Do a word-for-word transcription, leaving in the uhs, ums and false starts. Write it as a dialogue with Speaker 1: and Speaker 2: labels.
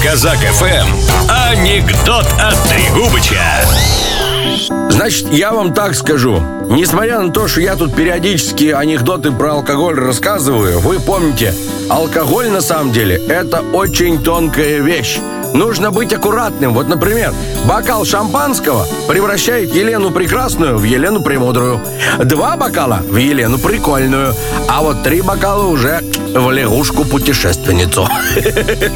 Speaker 1: Казак эф эм. Анекдот от Трегубыча.
Speaker 2: Значит, я вам так скажу. Несмотря на то, что я тут периодически анекдоты про алкоголь рассказываю, вы помните, алкоголь на самом деле это очень тонкая вещь. Нужно быть аккуратным. Вот, например, бокал шампанского превращает Елену Прекрасную в Елену Премудрую. Два бокала в Елену Прикольную. А вот три бокала уже в лягушку-путешественницу.